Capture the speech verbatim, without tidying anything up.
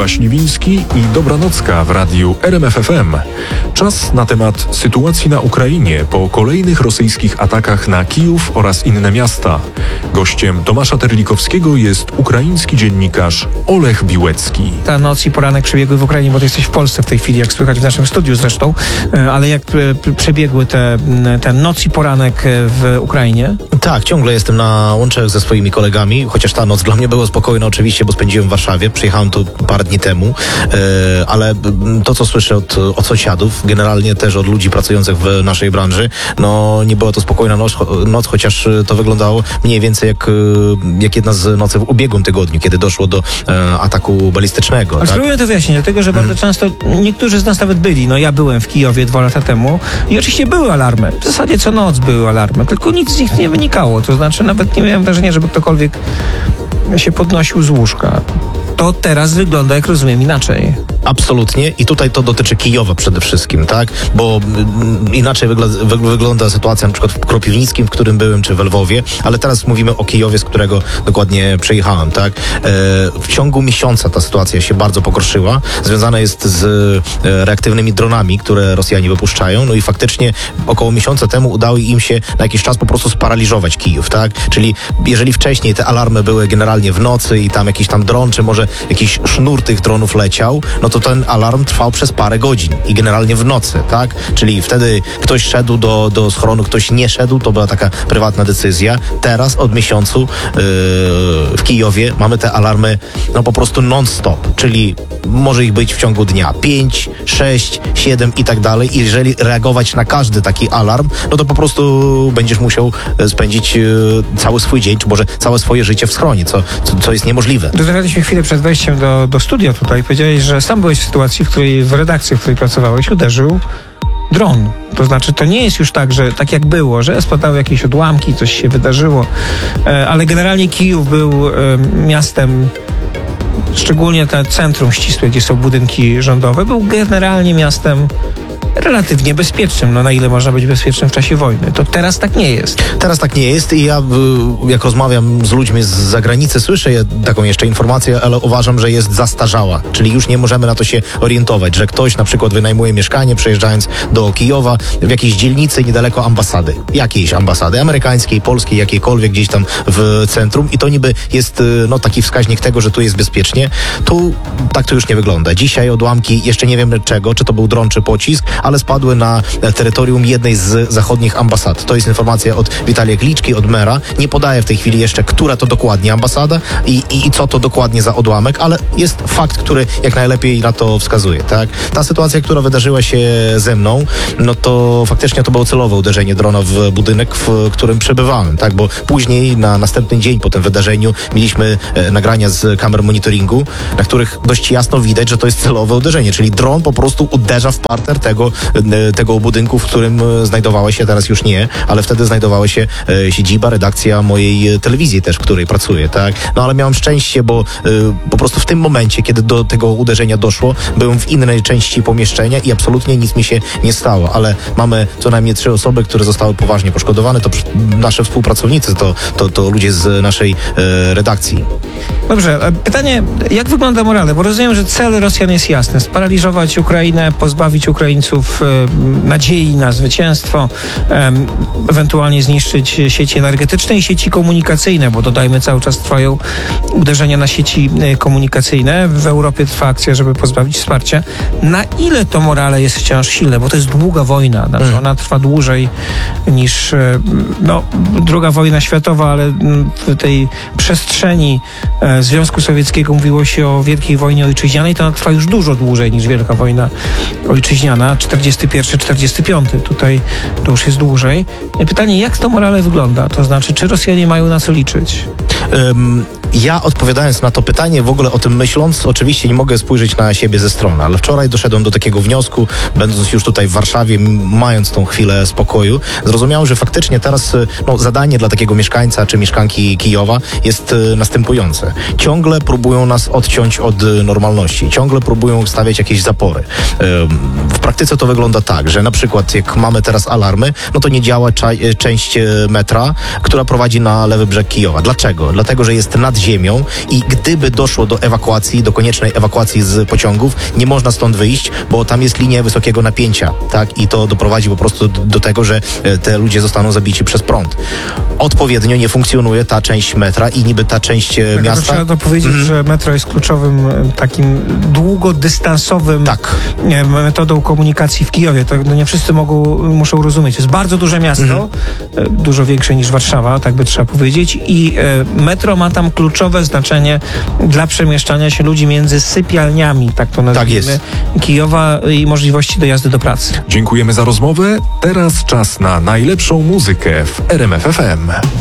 Jakub Śliwiński i Dobranocka w radiu R M F F M. Czas na temat sytuacji na Ukrainie po kolejnych rosyjskich atakach na Kijów oraz inne miasta. Gościem Tomasza Terlikowskiego jest ukraiński dziennikarz Olech Biłecki. Ta noc i poranek przebiegły w Ukrainie, bo ty jesteś w Polsce w tej chwili, jak słychać w naszym studiu zresztą, ale jak przebiegły te, te noc i poranek w Ukrainie? Tak, ciągle jestem na łączach ze swoimi kolegami, chociaż ta noc dla mnie była spokojna oczywiście, bo spędziłem w Warszawie, przyjechałem tu parę dni temu, ale to, co słyszę od, od sąsiadów, generalnie też od ludzi pracujących w naszej branży, no nie była to spokojna noc, noc chociaż to wyglądało mniej więcej jak, jak jedna z nocy w ubiegłym tygodniu, kiedy doszło do e, ataku balistycznego. Ale tak? spróbuję to wyjaśnić, dlatego że bardzo hmm. często niektórzy z nas nawet byli, no ja byłem w Kijowie dwa lata temu i oczywiście były alarmy, w zasadzie co noc były alarmy, tylko nic z nich nie wynikało, to znaczy nawet nie miałem wrażenia, żeby ktokolwiek się podnosił z łóżka. To teraz wygląda, jak rozumiem, inaczej. Absolutnie i tutaj to dotyczy Kijowa przede wszystkim, tak? Bo mm, inaczej wygl- wy- wygląda sytuacja na przykład w Kropiwnickim, w którym byłem, czy w Lwowie, ale teraz mówimy o Kijowie, z którego dokładnie przejechałem, tak? E, w ciągu miesiąca ta sytuacja się bardzo pogorszyła, związana jest z e, reaktywnymi dronami, które Rosjanie wypuszczają, no i faktycznie około miesiąca temu udało im się na jakiś czas po prostu sparaliżować Kijów, tak? Czyli jeżeli wcześniej te alarmy były generalnie w nocy i tam jakiś tam dron, czy może jakiś sznur tych dronów leciał, no to ten alarm trwał przez parę godzin i generalnie w nocy, tak? Czyli wtedy ktoś szedł do, do schronu, ktoś nie szedł, to była taka prywatna decyzja. Teraz od miesiącu yy, w Kijowie mamy te alarmy no po prostu non-stop, czyli może ich być w ciągu dnia pięć, sześć, siedem i tak dalej. I jeżeli reagować na każdy taki alarm, no to po prostu będziesz musiał spędzić yy, cały swój dzień, czy może całe swoje życie w schronie, co, co, co jest niemożliwe. Rozmawialiśmy chwilę przed wejściem do, do studia tutaj. Powiedziałeś, że sam byłeś w sytuacji, w której w redakcji, w której pracowałeś, uderzył dron. To znaczy, to nie jest już tak, że tak jak było, że spadały jakieś odłamki, coś się wydarzyło, e, ale generalnie Kijów był e, miastem, szczególnie to centrum ścisłe, gdzie są budynki rządowe, był generalnie miastem relatywnie bezpiecznym, no na ile można być bezpiecznym w czasie wojny. To teraz tak nie jest. Teraz tak nie jest i ja jak rozmawiam z ludźmi z zagranicy, słyszę taką jeszcze informację, ale uważam, że jest zastarzała, czyli już nie możemy na to się orientować, że ktoś na przykład wynajmuje mieszkanie, przyjeżdżając do Kijowa w jakiejś dzielnicy niedaleko ambasady, jakiejś ambasady, amerykańskiej, polskiej, jakiejkolwiek gdzieś tam w centrum i to niby jest no taki wskaźnik tego, że tu jest bezpiecznie. Tu tak to już nie wygląda. Dzisiaj odłamki, jeszcze nie wiemy czego, czy to był dron, czy pocisk, ale spadły na terytorium jednej z zachodnich ambasad. To jest informacja od Witalija Kliczki, od mera. Nie podaję w tej chwili jeszcze, która to dokładnie ambasada i, i, i co to dokładnie za odłamek, ale jest fakt, który jak najlepiej na to wskazuje, tak? Ta sytuacja, która wydarzyła się ze mną, no to faktycznie to było celowe uderzenie drona w budynek, w którym przebywałem, tak? Bo później, na następny dzień po tym wydarzeniu mieliśmy e, nagrania z kamer monitoringu, na których dość jasno widać, że to jest celowe uderzenie, czyli dron po prostu uderza w parter tego tego budynku, w którym znajdowała się, teraz już nie, ale wtedy znajdowała się e, siedziba, redakcja mojej telewizji też, w której pracuję, tak? No ale miałem szczęście, bo e, po prostu w tym momencie, kiedy do tego uderzenia doszło, byłem w innej części pomieszczenia i absolutnie nic mi się nie stało, ale mamy co najmniej trzy osoby, które zostały poważnie poszkodowane, to nasze współpracownicy, to, to, to ludzie z naszej e, redakcji. Dobrze, pytanie, jak wygląda morale? Bo rozumiem, że cel Rosjan jest jasny, sparaliżować Ukrainę, pozbawić Ukraińców nadziei na zwycięstwo, ewentualnie zniszczyć sieci energetyczne i sieci komunikacyjne, bo dodajmy, cały czas trwają uderzenia na sieci komunikacyjne. W Europie trwa akcja, żeby pozbawić wsparcia. Na ile to morale jest wciąż silne? Bo to jest długa wojna. Znaczy hmm. Ona trwa dłużej niż no, druga wojna światowa, ale w tej przestrzeni Związku Sowieckiego mówiło się o Wielkiej Wojnie Ojczyźnianej, to ona trwa już dużo dłużej niż Wielka Wojna Ojczyźniana. czterdziesty pierwszy czterdziesty piąty. Tutaj to już jest dłużej. Pytanie, jak to morale wygląda? To znaczy, czy Rosjanie mają na co liczyć? Um, ja odpowiadając na to pytanie, w ogóle o tym myśląc, oczywiście nie mogę spojrzeć na siebie ze strony, ale wczoraj doszedłem do takiego wniosku, będąc już tutaj w Warszawie, mając tą chwilę spokoju, zrozumiałem, że faktycznie teraz no, zadanie dla takiego mieszkańca czy mieszkanki Kijowa jest y, następujące. Ciągle próbują nas odciąć od normalności. Ciągle próbują stawiać jakieś zapory. Y, w praktyce to to wygląda tak, że na przykład jak mamy teraz alarmy, no to nie działa cza- część e, metra, która prowadzi na lewy brzeg Kijowa. Dlaczego? Dlatego, że jest nad ziemią i gdyby doszło do ewakuacji, do koniecznej ewakuacji z pociągów, nie można stąd wyjść, bo tam jest linia wysokiego napięcia, tak? I to doprowadzi po prostu do, do tego, że e, te ludzie zostaną zabici przez prąd. Odpowiednio nie funkcjonuje ta część metra i niby ta część e, Tak, miasta... Trzeba to powiedzieć, Mhm. że metro jest kluczowym e, takim długodystansowym Tak. e, metodą komunikacji w Kijowie. To no nie wszyscy mogą, muszą rozumieć. To jest bardzo duże miasto, Mhm. e, dużo większe niż Warszawa, tak by trzeba powiedzieć. I e, metro ma tam kluczowe znaczenie dla przemieszczania się ludzi między sypialniami, tak to nazwijmy, jest. Kijowa i możliwości dojazdu do pracy. Dziękujemy za rozmowę. Teraz czas na najlepszą muzykę w R M F F M.